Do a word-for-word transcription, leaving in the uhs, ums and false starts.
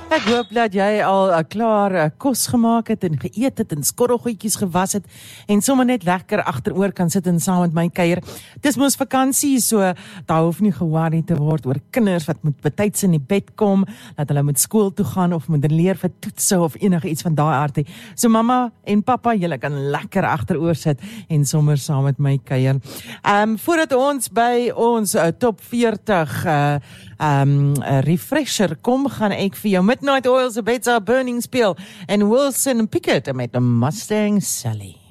Ek hoop dat jy al uh, klaar uh, kos gemaak het en geëet het en skorrelgoedjies gewas het en sommer net lekker agteroor kan sit en saam met my kuier. Dis mos vakansie, so daar hoef nie ge-worry te word oor kinders wat moet betyds in die bed kom, dat hulle moet skool toe gaan of moet leer vir toetse of enige iets van daai aard. So mamma en pappa, julle kan lekker agteroor sit en sommer saam met my kuier. Um, voordat ons by ons uh, top veertig uh, um, uh, refresher kom, gaan ek vir jou Midnight Oil's A Better Burning speel en Wilson Pickett met 'n Mustang Sally.